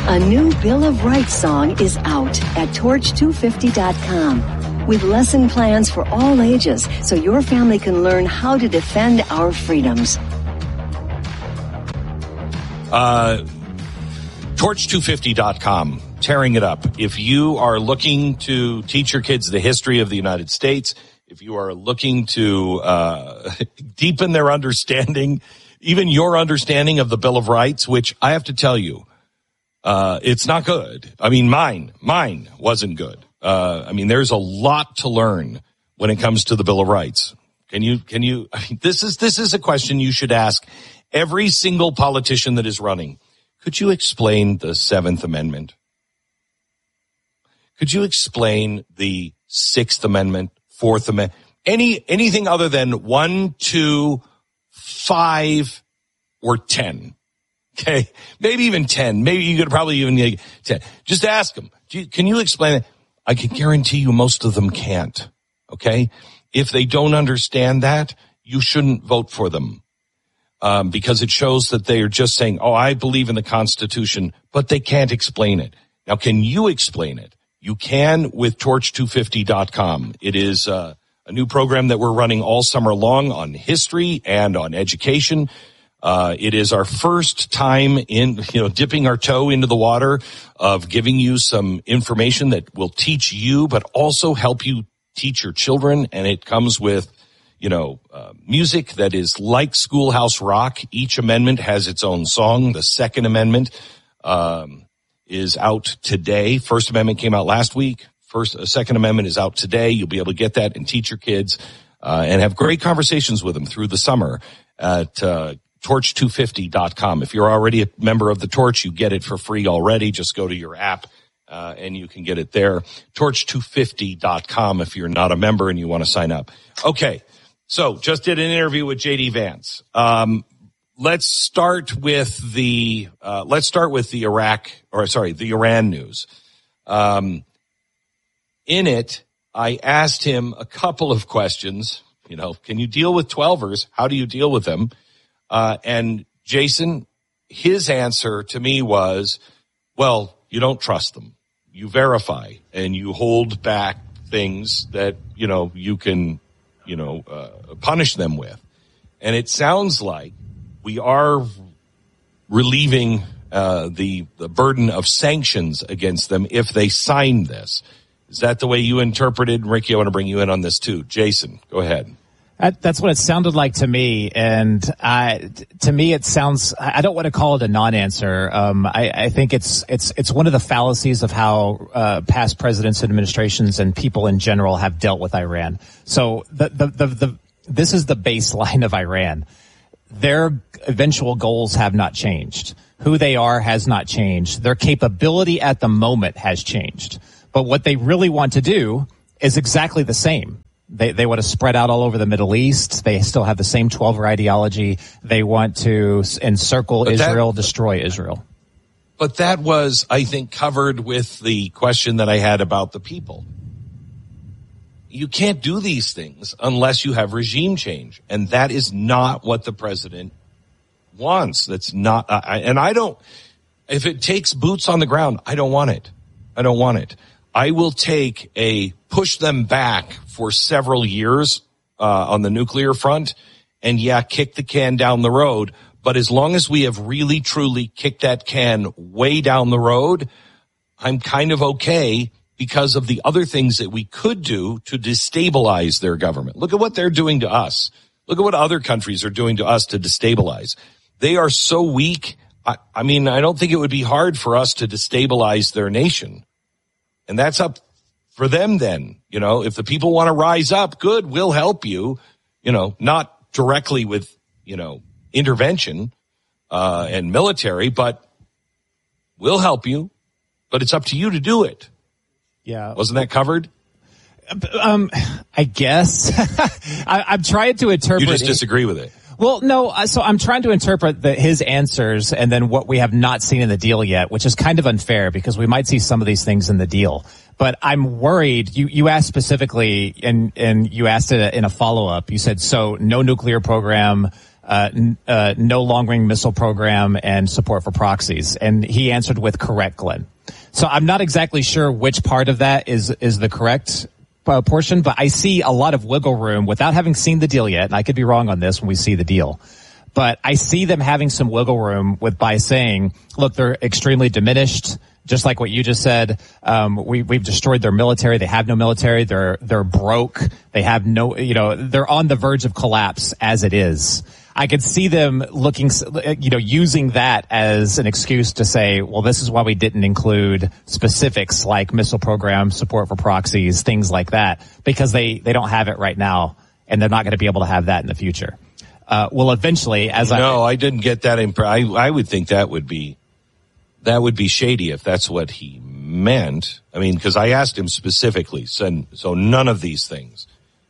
A new Bill of Rights song is out at torch250.com with lesson plans for all ages so your family can learn how to defend our freedoms. Torch250.com, tearing it up. If you are looking to teach your kids the history of the United States, if you are looking to deepen their understanding, even your understanding of the Bill of Rights, which I have to tell you, it's not good. I mean, mine wasn't good. I mean, there's a lot to learn when it comes to the Bill of Rights. Can you, I mean, this is a question you should ask every single politician that is running. Could you explain the Seventh Amendment? Could you explain the Sixth Amendment, Fourth Amendment, anything other than 1, 2, 5, or 10? Okay, maybe even 10. Maybe you could probably even get 10. Just ask them. Can you explain it? I can guarantee you most of them can't. Okay, if they don't understand that, you shouldn't vote for them. Because it shows that they are just saying, oh, I believe in the Constitution, but they can't explain it. Now, can you explain it? You can with torch250.com. It is a new program that we're running all summer long on history and on education. It is our first time in, dipping our toe into the water of giving you some information that will teach you, but also help you teach your children. And it comes with music that is like Schoolhouse Rock. Each amendment has its own song. The Second Amendment is out today. First Amendment came out last week. Second Amendment is out today. You'll be able to get that and teach your kids and have great conversations with them through the summer at torch250.com. If you're already a member of the Torch, you get it for free already. Just go to your app and you can get it there. Torch250.com if you're not a member and you want to sign up. Okay. So just did an interview with J.D. Vance. Let's start with the Iran news. In it, I asked him a couple of questions. Can you deal with 12ers? How do you deal with them? And Jason, his answer to me was, well, you don't trust them. You verify and you hold back things that, you can punish them with. And it sounds like we are relieving the burden of sanctions against them if they sign this. Is that the way you interpreted? Ricky, I want to bring you in on this too. Jason, go ahead. That's what it sounded like to me. And to me, it sounds, I don't want to call it a non-answer. I think it's one of the fallacies of how past presidents and administrations and people in general have dealt with Iran. So this is the baseline of Iran. Their eventual goals have not changed. Who they are has not changed. Their capability at the moment has changed. But what they really want to do is exactly the same. They want to spread out all over the Middle East. They still have the same 12er ideology. They want to encircle Israel, destroy Israel. But that was, I think, covered with the question that I had about the people. You can't do these things unless you have regime change. And that is not what the president wants. That's not, if it takes boots on the ground, I don't want it. I will take a push them back for several years on the nuclear front and kick the can down the road. But as long as we have really, truly kicked that can way down the road, I'm kind of okay because of the other things that we could do to destabilize their government. Look at what they're doing to us. Look at what other countries are doing to us to destabilize. They are so weak. I don't think it would be hard for us to destabilize their nation. And that's up for them then. If the people want to rise up, good, we'll help you, not directly with, intervention and military, but we'll help you. But it's up to you to do it. Yeah. Wasn't that covered? I guess. I'm trying to interpret. You just disagree with it. Well, no, so I'm trying to interpret his answers and then what we have not seen in the deal yet, which is kind of unfair because we might see some of these things in the deal. But I'm worried. You asked specifically, and you asked it in a follow-up. You said, so no nuclear program, no long-range missile program and support for proxies. And he answered with correct, Glenn. So I'm not exactly sure which part of that is the correct portion, but I see a lot of wiggle room without having seen the deal yet. And I could be wrong on this when we see the deal. But I see them having some wiggle room by saying, look, they're extremely diminished. Just like what you just said, we've destroyed their military. They have no military. They're broke. They have no, they're on the verge of collapse as it is. I could see them using that as an excuse to say, well, this is why we didn't include specifics like missile program, support for proxies, things like that, because they don't have it right now, and they're not going to be able to have that in the future. Well, eventually, I didn't get that I would think that would be shady if that's what he meant. I mean, because I asked him specifically, so none of these things,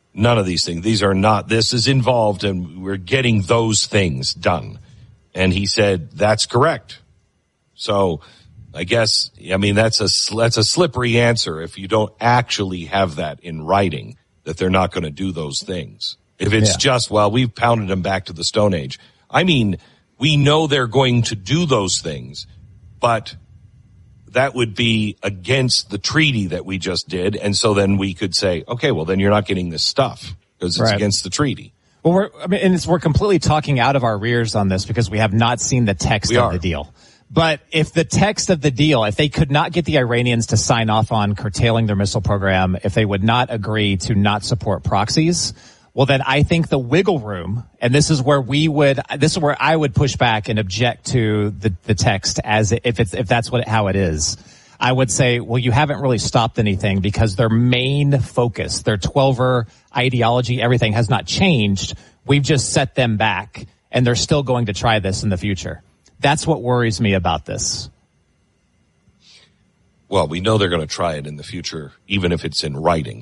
this is involved, and we're getting those things done. And he said, that's correct. So I guess, that's a slippery answer if you don't actually have that in writing, that they're not going to do those things. If it's just, well, we've pounded them back to the Stone Age. I mean, we know they're going to do those things, but that would be against the treaty that we just did. And so then we could say, okay, well, then you're not getting this stuff because it's against the treaty. Well, we're completely talking out of our rears on this because we have not seen the text of the deal. But if the text of the deal, if they could not get the Iranians to sign off on curtailing their missile program, if they would not agree to not support proxies, well, then I think the wiggle room, and this is where I would push back and object to the text as if that's how it is. I would say, well, you haven't really stopped anything because their main focus, their 12-er ideology, everything has not changed. We've just set them back, and they're still going to try this in the future. That's what worries me about this. Well, we know they're going to try it in the future, even if it's in writing.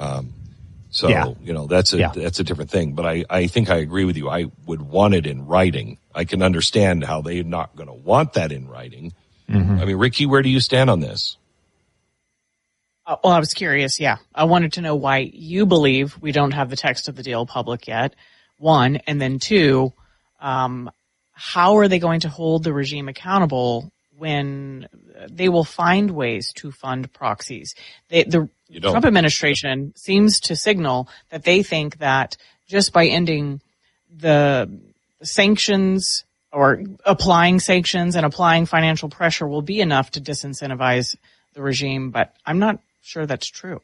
That's a different thing. But I think I agree with you. I would want it in writing. I can understand how they're not going to want that in writing. Mm-hmm. I mean, Ricky, where do you stand on this? Well, I was curious. Yeah. I wanted to know why you believe we don't have the text of the deal public yet, one. And then two, how are they going to hold the regime accountable when they will find ways to fund proxies? The Trump administration seems to signal that they think that just by ending the sanctions or applying sanctions and applying financial pressure will be enough to disincentivize the regime. But I'm not sure that's true.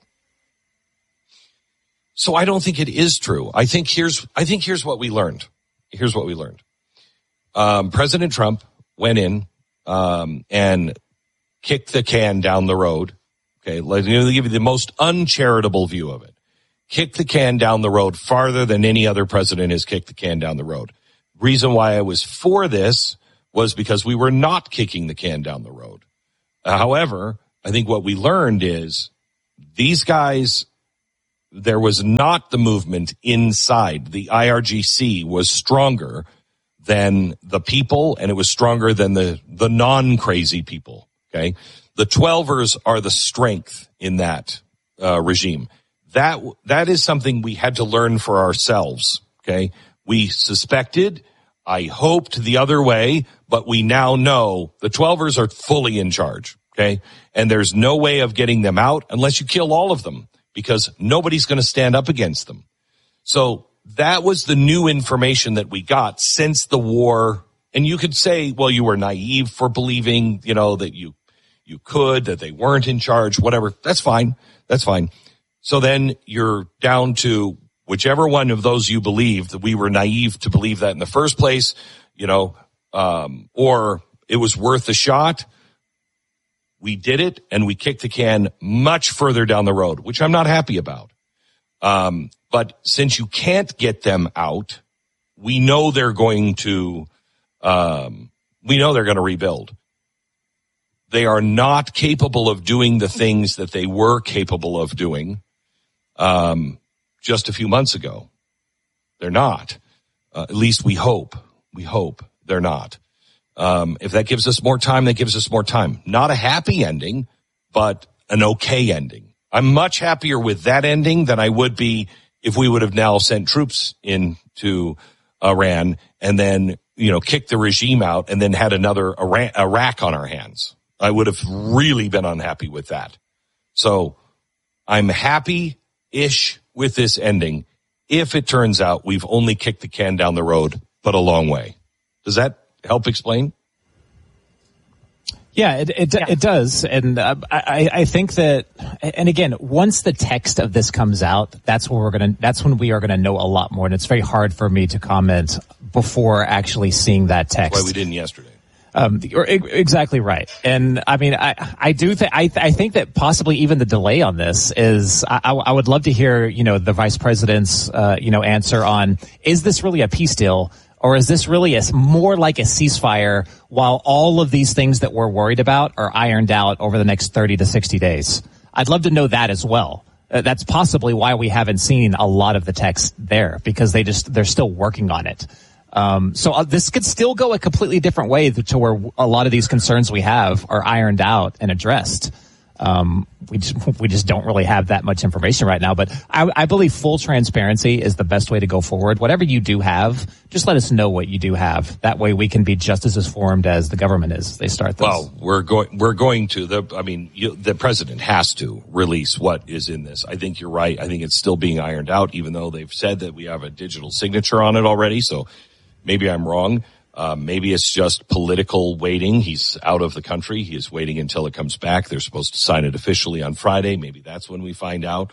So I don't think it is true. I think here's what we learned. President Trump went in and kicked the can down the road. Okay, let me give you the most uncharitable view of it. Kick the can down the road farther than any other president has kicked the can down the road. Reason why I was for this was because we were not kicking the can down the road. However, I think what we learned is these guys, there was not the movement inside. The IRGC was stronger than the people, and it was stronger than the non-crazy people, okay? The 12ers are the strength in that regime. That is something we had to learn for ourselves, okay? We suspected, I hoped the other way, but we now know the 12ers are fully in charge, okay? And there's no way of getting them out unless you kill all of them, because nobody's going to stand up against them. So that was the new information that we got since the war. And you could say, well, you were naive for believing, that that they weren't in charge, whatever. That's fine. So then you're down to whichever one of those you believe, that we were naive to believe that in the first place, or it was worth a shot. We did it, and we kicked the can much further down the road, which I'm not happy about. But since you can't get them out, we know they're going to rebuild. They are not capable of doing the things that they were capable of doing just a few months ago. They're not. At least we hope. We hope they're not. If that gives us more time, that gives us more time. Not a happy ending, but an okay ending. I'm much happier with that ending than I would be if we would have now sent troops in to Iran and then, kicked the regime out and then had another Iraq on our hands. I would have really been unhappy with that. So I'm happy-ish with this ending if it turns out we've only kicked the can down the road, but a long way. Does that help explain? Yeah, it does. And I think that, and again, once the text of this comes out, that's when we are going to know a lot more. And it's very hard for me to comment before actually seeing that text. That's why we didn't yesterday. You're exactly right. And I mean, I think that possibly even the delay on this is, I would love to hear, the vice president's, answer on, is this really a peace deal? Or is this really more like a ceasefire while all of these things that we're worried about are ironed out over the next 30 to 60 days? I'd love to know that as well. That's possibly why we haven't seen a lot of the text there, because they're still working on it. So this could still go a completely different way to where a lot of these concerns we have are ironed out and addressed. We just don't really have that much information right now, but I believe full transparency is the best way to go forward. Whatever you do have, just let us know what you do have. That way we can be just as informed as the government is. They start this. Well, we're going to the president has to release what is in this. I think you're right. I think it's still being ironed out, even though they've said that we have a digital signature on it already. So maybe I'm wrong. Maybe it's just political waiting. He's out of the country. He is waiting until it comes back. They're supposed to sign it officially on Friday. Maybe that's when we find out.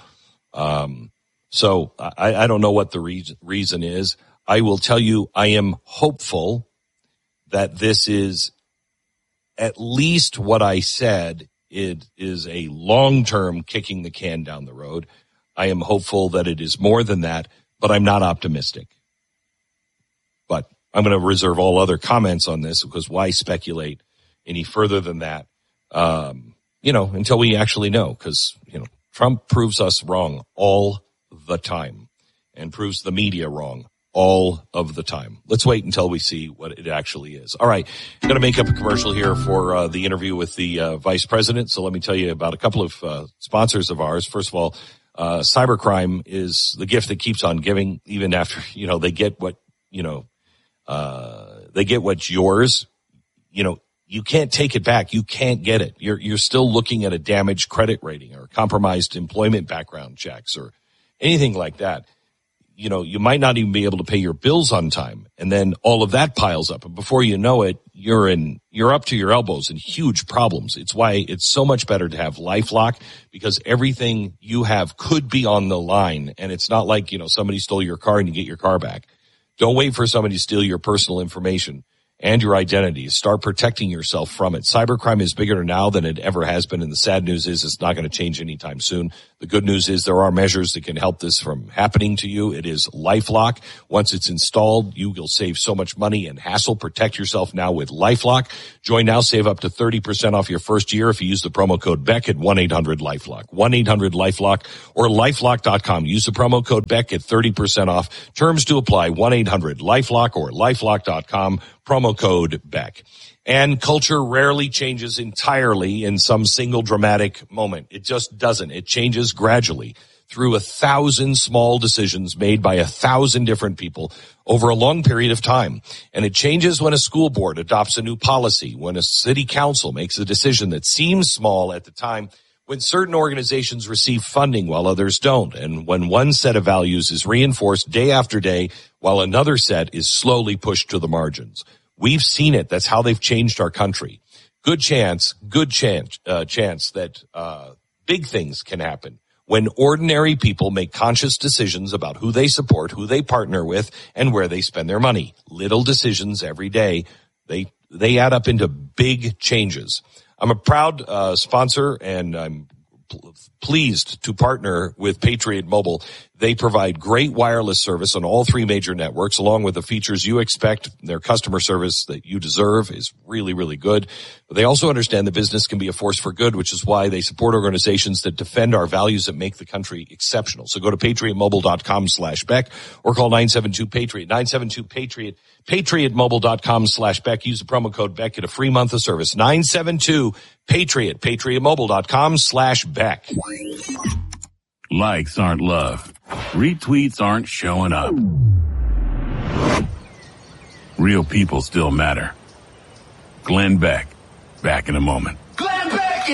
So I don't know what the reason is. I will tell you, I am hopeful that this is at least what I said. It is a long-term kicking the can down the road. I am hopeful that it is more than that, but I'm not optimistic. But I'm going to reserve all other comments on this, because why speculate any further than that, until we actually know, because, Trump proves us wrong all the time and proves the media wrong all of the time. Let's wait until we see what it actually is. All right. I'm going to make up a commercial here for the interview with the vice president. So let me tell you about a couple of sponsors of ours. First of all, cybercrime is the gift that keeps on giving, even after, they get what, they get what's yours. You can't take it back. You can't get it. You're still looking at a damaged credit rating or compromised employment background checks or anything like that. You might not even be able to pay your bills on time. And then all of that piles up. And before you know it, you're up to your elbows in huge problems. It's why it's so much better to have LifeLock, because everything you have could be on the line. And it's not like, somebody stole your car and you get your car back. Don't wait for somebody to steal your personal information and your identity. Start protecting yourself from it. Cybercrime is bigger now than it ever has been, and the sad news is it's not going to change anytime soon. The good news is there are measures that can help this from happening to you. It is LifeLock. Once it's installed, you will save so much money and hassle. Protect yourself now with LifeLock. Join now, save up to 30% off your first year if you use the promo code Beck at 1-800-LifeLock. 1-800-LifeLock or LifeLock.com. Use the promo code Beck at 30% off. Terms to apply. 1-800-LifeLock or LifeLock.com. Promo code Beck. And culture rarely changes entirely in some single dramatic moment. It just doesn't. It changes gradually through 1,000 small decisions made by 1,000 different people over a long period of time. And it changes when a school board adopts a new policy, when a city council makes a decision that seems small at the time, when certain organizations receive funding while others don't, and when one set of values is reinforced day after day while another set is slowly pushed to the margins. We've seen it. That's how they've changed our country. Good chance that big things can happen when ordinary people make conscious decisions about who they support, who they partner with, and where they spend their money. Little decisions every day, they add up into big changes. I'm a proud sponsor, and I'm pleased to partner with Patriot Mobile. They provide great wireless service on all three major networks, along with the features you expect. Their customer service that you deserve is really, really good. But they also understand that business can be a force for good, which is why they support organizations that defend our values that make the country exceptional. So go to patriotmobile.com/Beck or call 972-PATRIOT, 972-PATRIOT, patriotmobile.com/Beck. Use the promo code Beck. Get a free month of service. 972-PATRIOT, patriotmobile.com/Beck. Likes aren't love. Retweets aren't showing up. Real people still matter. Glenn Beck, back in a moment. Glenn